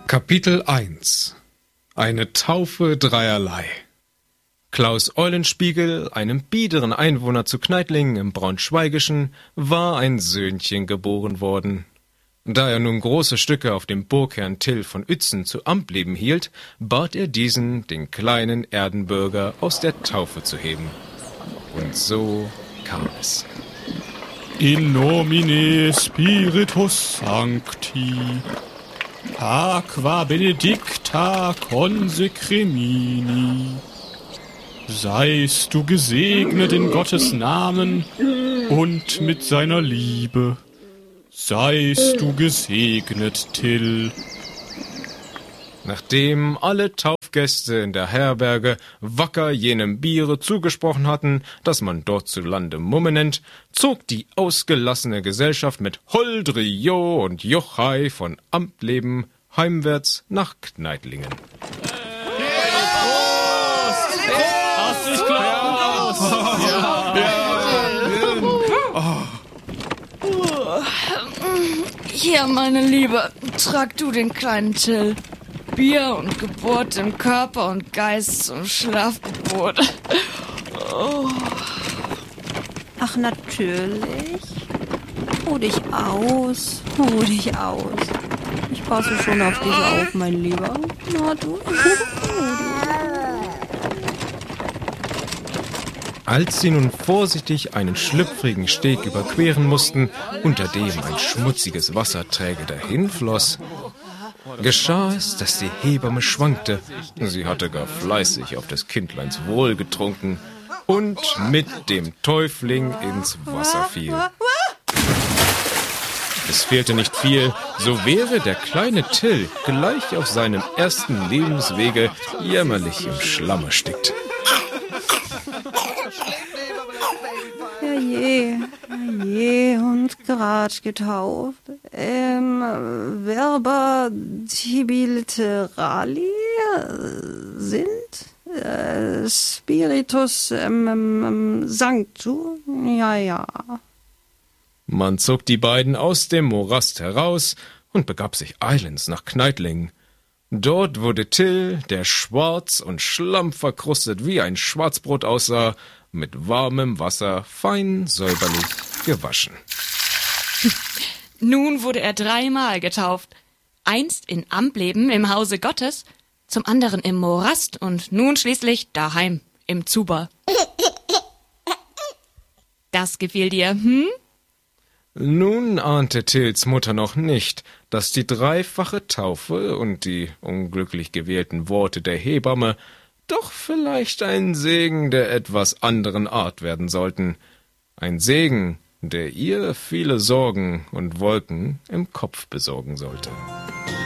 Kapitel 1 Eine Taufe dreierlei. Klaus Eulenspiegel, einem biederen Einwohner zu Kneitlingen im Braunschweigischen, war ein Söhnchen geboren worden. Da er nun große Stücke auf dem Burgherrn Till von Uetzen zu Ampleben hielt, bat er diesen, den kleinen Erdenbürger aus der Taufe zu heben. Und so kam es. In nomine Spiritus Sancti, aqua benedicta consecremini. Seist du gesegnet in Gottes Namen und mit seiner Liebe. Seist du gesegnet, Till. Nachdem alle Taufgäste in der Herberge wacker jenem Biere zugesprochen hatten, das man dort zu Lande Mumme nennt, zog die ausgelassene Gesellschaft mit Holdrio und Jochai von Ampleben heimwärts nach Kneitlingen. Hier, meine Liebe, trag du den kleinen Till. Bier und Geburt im Körper und Geist zum Schlafgebot. Oh. Ach, natürlich. Ruh dich aus, ruh dich aus. Ich passe schon auf dich auf, mein Lieber. Na du. Als sie nun vorsichtig einen schlüpfrigen Steg überqueren mussten, unter dem ein schmutziges Wasserträge dahinfloss, geschah es, dass die Hebamme schwankte, sie hatte gar fleißig auf des Kindleins Wohl getrunken und mit dem Täufling ins Wasser fiel. Es fehlte nicht viel, so wäre der kleine Till gleich auf seinem ersten Lebenswege jämmerlich im Schlamm erstickt. Je, und grad getauft. Verba tibiliterali sind Spiritus Sanctu, ja. Man zog die beiden aus dem Morast heraus und begab sich eilends nach Kneitlingen. Dort wurde Till, der schwarz und schlammverkrustet wie ein Schwarzbrot aussah, mit warmem Wasser fein säuberlich gewaschen. Nun wurde er 3-mal getauft. Einst in Ampleben im Hause Gottes, zum anderen im Morast und nun schließlich daheim im Zuber. Das gefiel dir, Nun ahnte Tills Mutter noch nicht, dass die dreifache Taufe und die unglücklich gewählten Worte der Hebamme doch vielleicht ein Segen der etwas anderen Art werden sollten. Ein Segen, der ihr viele Sorgen und Wolken im Kopf besorgen sollte.